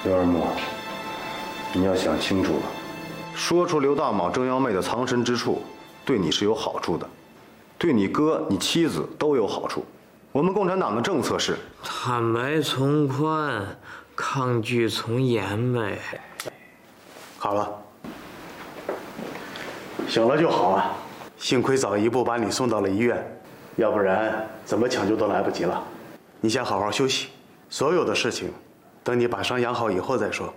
刘二木，你要想清楚了，说出刘大卯、郑幺妹的藏身之处，对你是有好处的，对你哥、你妻子都有好处。我们共产党的政策是坦白从宽，抗拒从严呗。 好了，醒了就好啊。幸亏早一步把你送到了医院，要不然怎么抢救都来不及了。你先好好休息，所有的事情，等你把伤养好以后再说。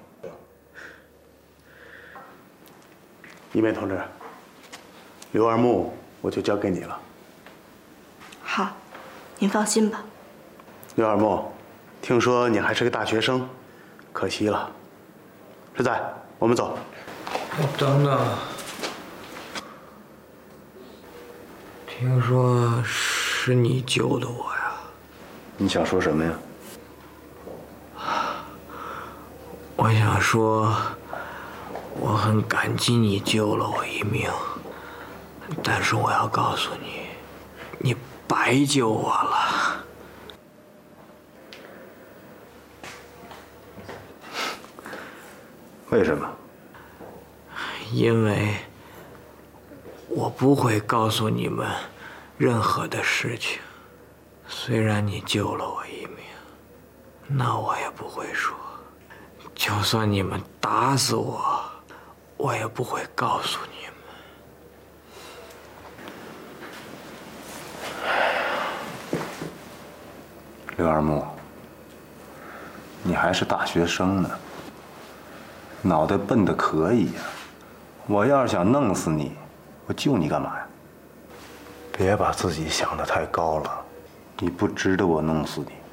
一梅同志，刘二木我就交给你了。 好，您放心吧。 刘二木，听说你还是个大学生，可惜了。实在，我们走。 等等，听说是你救的我呀？ 你想说什么呀？ 我想说，我很感激你救了我一命，但是我要告诉你，你白救我了。 为什么？ 因为我不会告诉你们任何的事情，虽然你救了我一命，那我也不会说。就算你们打死我，我也不会告诉你们。 刘二木，你还是大学生呢，脑袋笨得可以呀。我要是想弄死你，我救你干嘛呀？别把自己想得太高了，你不值得我弄死你。